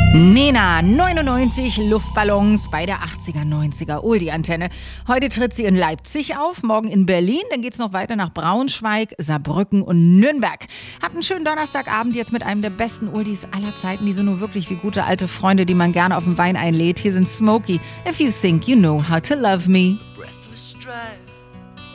Nena, 99 Luftballons bei der 80er, 90er Oldie-Antenne. Heute tritt sie in Leipzig auf, morgen in Berlin, dann geht's noch weiter nach Braunschweig, Saarbrücken und Nürnberg. Habt einen schönen Donnerstagabend jetzt mit einem der besten Oldies aller Zeiten. Die sind nur wirklich wie gute alte Freunde, die man gerne auf den Wein einlädt. Hier sind Smokey, If You Think You Know How to Love Me. Breathless stride